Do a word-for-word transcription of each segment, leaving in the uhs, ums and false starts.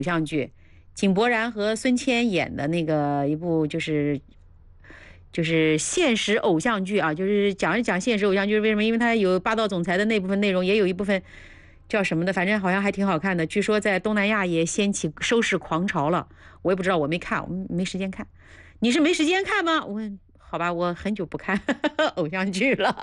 偶像剧，井柏然和孙千演的那个一部就是就是现实偶像剧啊，就是讲一讲现实偶像剧为什么？因为它有霸道总裁的那部分内容，也有一部分叫什么的，反正好像还挺好看的。据说在东南亚也掀起收视狂潮了，我也不知道，我没看，我没时间看。你是没时间看吗？我好吧，我很久不看偶像剧了。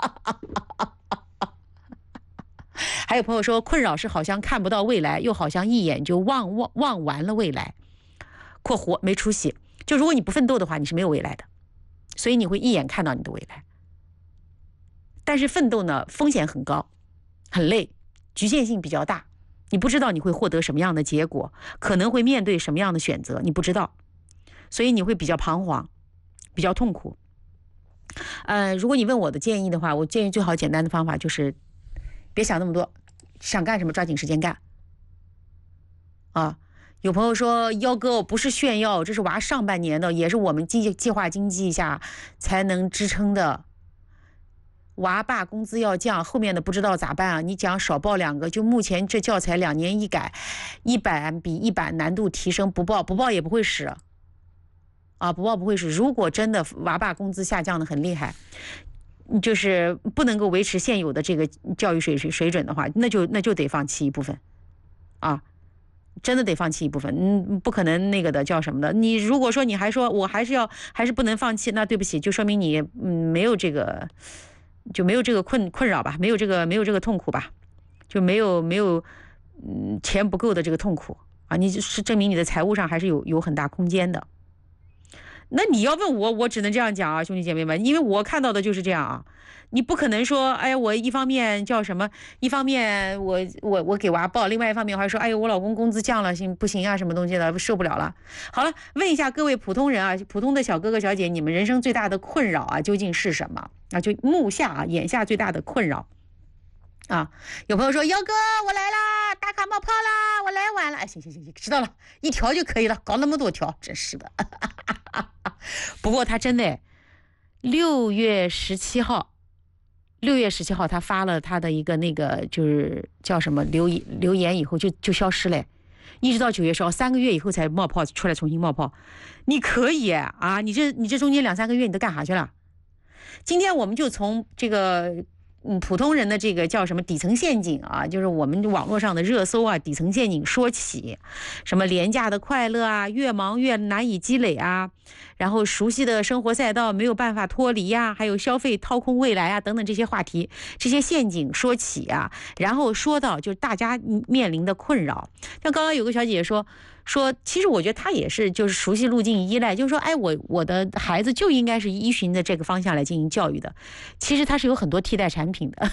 还有朋友说，困扰是好像看不到未来，又好像一眼就望望望完了未来。括弧没出息，就如果你不奋斗的话，你是没有未来的，所以你会一眼看到你的未来。但是奋斗呢，风险很高，很累，局限性比较大，你不知道你会获得什么样的结果，可能会面对什么样的选择，你不知道，所以你会比较彷徨，比较痛苦。呃，如果你问我的建议的话，我建议最好简单的方法就是别想那么多，想干什么抓紧时间干啊。有朋友说，幺哥不是炫耀，这是娃上半年的，也是我们计计划经济下才能支撑的。娃爸工资要降，后面的不知道咋办啊？你讲少报两个，就目前这教材两年一改，一版比一版难度提升，不报不报也不会使啊，不报不会使。如果真的娃爸工资下降的很厉害，就是不能够维持现有的这个教育水水准的话，那就那就得放弃一部分啊。真的得放弃一部分，嗯，不可能那个的叫什么的。你如果说你还说我还是要还是不能放弃，那对不起，就说明你嗯没有这个就没有这个困困扰吧，没有这个没有这个痛苦吧，就没有没有嗯钱不够的这个痛苦啊，你是证明你的财务上还是有有很大空间的。那你要问我，我只能这样讲啊，兄弟姐妹们，因为我看到的就是这样啊。你不可能说，哎呀，我一方面叫什么，一方面我我我给娃报，另外一方面我还说，哎呦，我老公工资降了，行不行啊？什么东西的，受不了了。好了，问一下各位普通人啊，普通的小哥哥小姐，你们人生最大的困扰啊，究竟是什么啊？就目下啊，眼下最大的困扰啊。有朋友说，幺哥，我来啦，打卡冒泡啦，我来晚了。哎，行行行行，知道了，一条就可以了，搞那么多条，真是的。不过他真的，六月十七号，六月十七号他发了他的一个那个就是叫什么留留言以后就就消失了，一直到九月十号，三个月以后才冒泡出来重新冒泡。你可以啊，你这你这中间两三个月你都干啥去了？今天我们就从这个。嗯，普通人的这个叫什么底层陷阱啊，就是我们网络上的热搜啊，底层陷阱说起，什么廉价的快乐啊，越忙越难以积累啊，然后熟悉的生活赛道没有办法脱离呀、啊，还有消费掏空未来啊等等这些话题，这些陷阱说起啊，然后说到就是大家面临的困扰，像刚刚有个小姐姐说。说，其实我觉得他也是，就是熟悉路径依赖，就是说，哎，我我的孩子就应该是依循着这个方向来进行教育的。其实它是有很多替代产品的，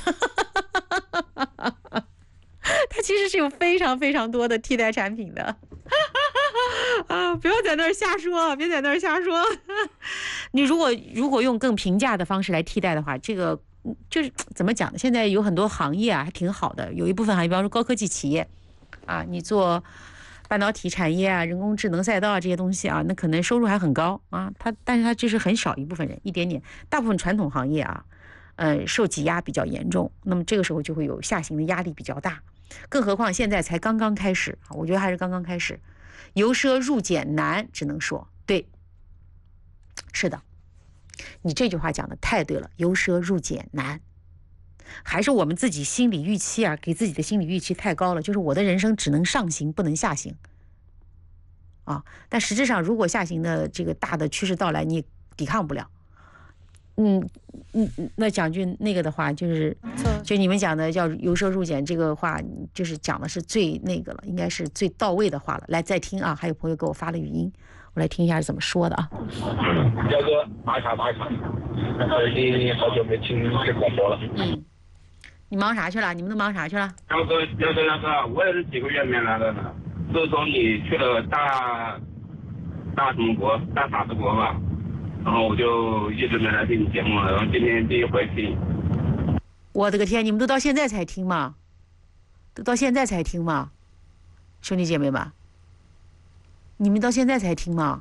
它其实是有非常非常多的替代产品的。啊，不要在那儿瞎说，别在那儿瞎说。你如果如果用更平价的方式来替代的话，这个就是怎么讲呢？现在有很多行业啊，还挺好的，有一部分行业，比方说高科技企业啊，你做。半导体产业啊，人工智能赛道啊，这些东西啊，那可能收入还很高啊。它，但是它就是很少一部分人，一点点。大部分传统行业啊，呃，受挤压比较严重。那么这个时候就会有下行的压力比较大。更何况现在才刚刚开始啊，我觉得还是刚刚开始。由奢入俭难，只能说对，是的，你这句话讲的太对了，由奢入俭难。还是我们自己心理预期啊，给自己的心理预期太高了，就是我的人生只能上行，不能下行啊。但实质上，如果下行的这个大的趋势到来，你抵抗不了。嗯嗯，那讲句那个的话，就是就你们讲的叫由奢入俭这个话，就是讲的是最那个了，应该是最到位的话了。来，再听啊，还有朋友给我发了语音，我来听一下是怎么说的啊。 幺哥，打卡打卡，你好久没听这广播了。 嗯。你忙啥去了？你们都忙啥去了？ 幺哥，幺哥，幺哥，我也是几个月没来了呢。自从你去了大大什么国，大傻子国吧，然后我就一直没来听你节目了。然后今天第一回听。 我的个天！你们都到现在才听吗？都到现在才听吗？兄弟姐妹们，你们到现在才听吗？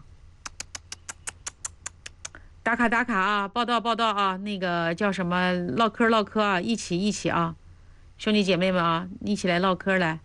打卡打卡啊，报道报道啊，那个叫什么唠嗑唠嗑啊，一起一起啊，兄弟姐妹们啊，一起来唠嗑来，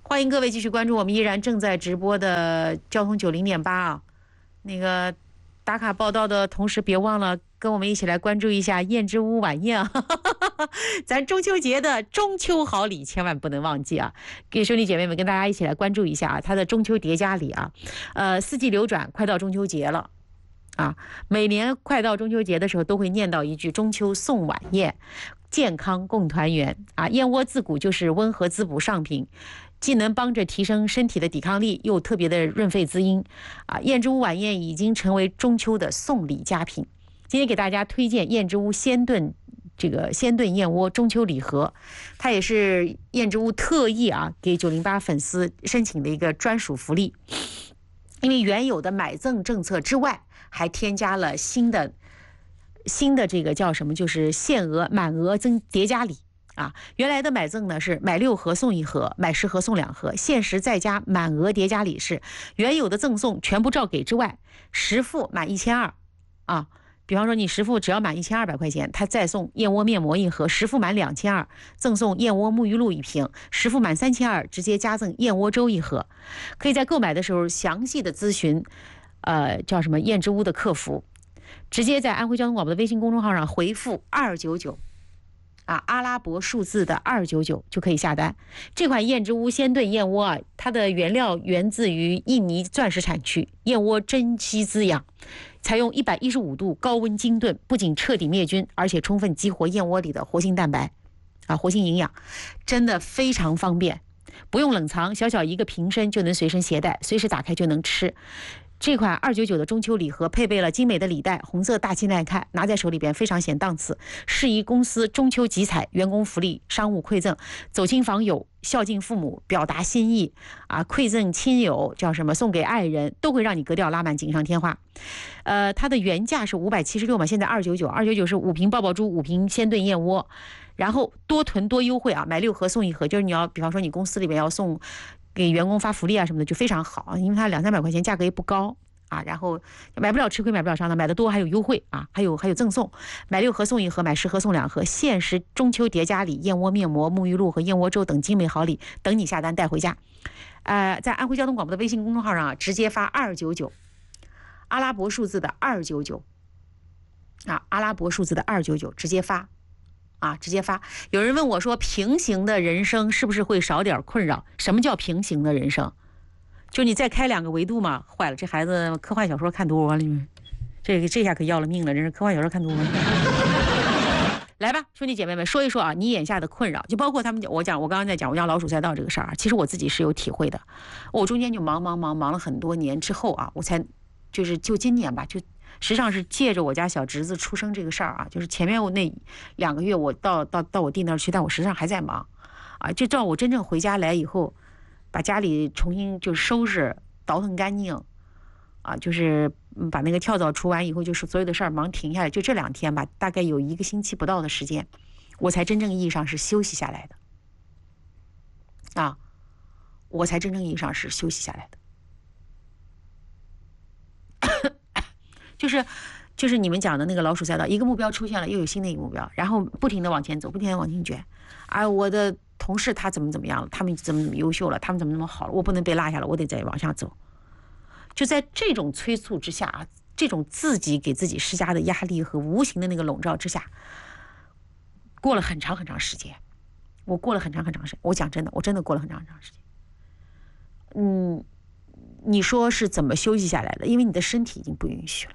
欢迎各位继续关注我们依然正在直播的交通九零点八啊，那个打卡报道的同时，别忘了跟我们一起来关注一下燕之屋晚宴啊，咱中秋节的中秋好礼千万不能忘记啊！给兄弟姐妹们跟大家一起来关注一下啊，它的中秋叠加礼啊，呃，四季流转，快到中秋节了。啊，每年快到中秋节的时候，都会念叨一句“中秋送晚宴，健康共团圆”啊。燕窝自古就是温和滋补上品，既能帮着提升身体的抵抗力，又特别的润肺滋阴啊。燕之屋晚宴已经成为中秋的送礼佳品。今天给大家推荐燕之屋鲜炖这个鲜炖燕窝中秋礼盒，它也是燕之屋特意啊给九零八粉丝申请的一个专属福利。因为原有的买赠政策之外，还添加了新的新的这个叫什么，就是限额满额增叠加礼啊。原来的买赠呢是买六盒送一盒，买十盒送两盒，限时再加满额叠加礼是原有的赠送全部照给之外，实付满一千二啊。比方说你实付只要满一千二百块钱，他再送燕窝面膜一盒；实付满两千二，赠送燕窝沐浴露一瓶；实付满三千二，直接加赠燕窝粥一盒。可以在购买的时候详细的咨询，呃，叫什么燕之屋的客服，直接在安徽交通广播的微信公众号上回复二九九。啊，阿拉伯数字的二九九就可以下单。这款燕之屋鲜炖燕窝啊，它的原料源自于印尼钻石产区，燕窝珍稀滋养，采用一百一十五度高温精炖，不仅彻底灭菌，而且充分激活燕窝里的活性蛋白，啊，活性营养，真的非常方便，不用冷藏，小小一个瓶身就能随身携带，随时打开就能吃。这款二九九的中秋礼盒配备了精美的礼袋，红色大气耐看，拿在手里边非常显档次，适宜公司中秋集采、员工福利、商务馈赠、走亲访友、孝敬父母、表达心意啊，馈赠亲友，叫什么送给爱人，都会让你格调拉满，锦上添花。呃，它的原价是五百七十六嘛，现在二九九，二九九是五瓶爆爆珠，五瓶鲜炖燕窝，然后多囤多优惠啊，买六盒送一盒，就是你要比方说你公司里边要送。给员工发福利啊什么的就非常好，因为它两三百块钱价格也不高啊，然后买不了吃亏买不了伤的，买的多还有优惠啊，还有还有赠送，买六盒送一盒，买十盒送两盒，限时中秋叠加礼，燕窝面膜、沐浴露和燕窝粥等精美好礼等你下单带回家。呃，在安徽交通广播的微信公众号上啊，直接发二九九，阿拉伯数字的二九九啊，阿拉伯数字的二九九直接发。啊，直接发。有人问我说，平行的人生是不是会少点困扰？什么叫平行的人生？就你再开两个维度嘛。坏了，这孩子科幻小说看多了，这个这下可要了命了，真是科幻小说看多了。来吧，兄弟姐妹们，说一说啊，你眼下的困扰，就包括他们讲，我讲，我刚刚在讲我讲老鼠赛道这个事儿啊，其实我自己是有体会的。我中间就忙忙忙忙了很多年之后啊，我才就是就今年吧，就。实际上是借着我家小侄子出生这个事儿啊，就是前面我那两个月我到到到我弟那儿去，但我实际上还在忙，啊，就到我真正回家来以后，把家里重新就收拾倒腾干净，啊，就是把那个跳蚤除完以后，就是所有的事儿忙停下来，就这两天吧，大概有一个星期不到的时间，我才真正意义上是休息下来的，啊，我才真正意义上是休息下来的。就是就是你们讲的那个老鼠赛道，一个目标出现了，又有新的一个目标，然后不停的往前走，不停的往前卷。哎，我的同事他怎么怎么样了，他们怎么怎么优秀了，他们怎么那么好了，我不能被落下了，我得再往下走。就在这种催促之下啊，这种自己给自己施加的压力和无形的那个笼罩之下，过了很长很长时间，我过了很长很长时间，我讲真的，我真的过了很长很长时间。嗯，你说是怎么休息下来的？因为你的身体已经不允许了。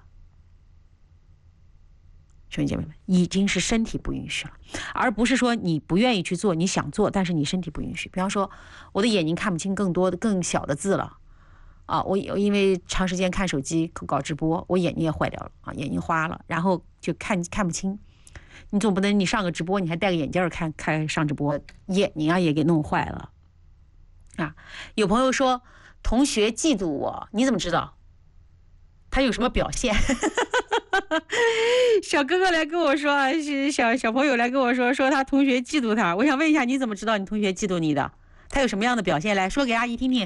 兄弟姐妹们，已经是身体不允许了，而不是说你不愿意去做，你想做，但是你身体不允许。比方说，我的眼睛看不清更多的、更小的字了，啊，我因为长时间看手机搞直播，我眼睛也坏掉了啊，眼睛花了，然后就看看不清。你总不能你上个直播，你还戴个眼镜看看上直播，眼睛啊也给弄坏了。啊，有朋友说同学嫉妒我，你怎么知道？他有什么表现？小哥哥来跟我说啊，是小小朋友来跟我说，说他同学嫉妒他。我想问一下，你怎么知道你同学嫉妒你的？他有什么样的表现？来说给阿姨听听。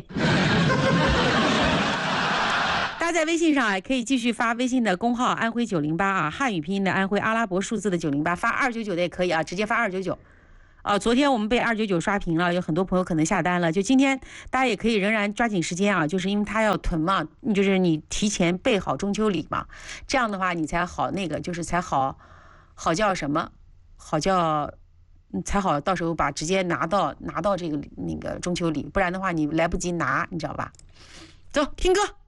大家在微信上啊，可以继续发微信的公号安徽九零八啊，汉语拼音的安徽，阿拉伯数字的九零八，发二九九的也可以啊，直接发二九九。 啊，昨天我们被二九九刷屏了，有很多朋友可能下单了。就今天大家也可以仍然抓紧时间啊，就是因为他要囤嘛，就是你提前备好中秋礼嘛，这样的话你才好那个，就是才好好叫什么，好叫才好到时候把直接拿到拿到这个那个中秋礼，不然的话你来不及拿，你知道吧？走，听歌。